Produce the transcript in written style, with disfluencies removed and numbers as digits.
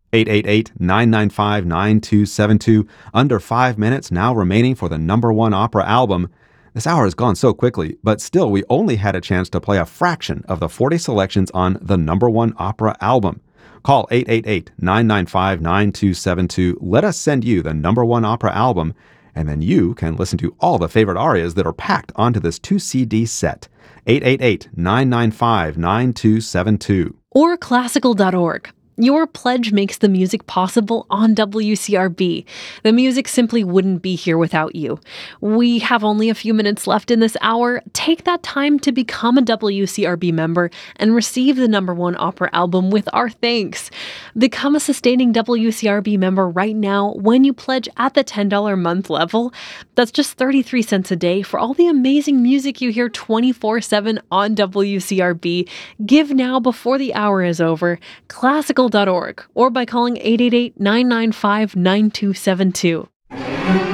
888-995-9272. Under 5 minutes now remaining for the number one opera album. This hour has gone so quickly, but still we only had a chance to play a fraction of the 40 selections on the number one opera album. Call 888-995-9272. Let us send you the number one opera album, and then you can listen to all the favorite arias that are packed onto this 2-CD set. 888-995-9272. Or classical.org. Your pledge makes the music possible on WCRB. The music simply wouldn't be here without you. We have only a few minutes left in this hour. Take that time to become a WCRB member and receive the number one opera album with our thanks. Become a sustaining WCRB member right now when you pledge at the $10 a month level. That's just 33 cents a day for all the amazing music you hear 24/7 on WCRB. Give now before the hour is over. Classical.org or by calling 888-995-9272.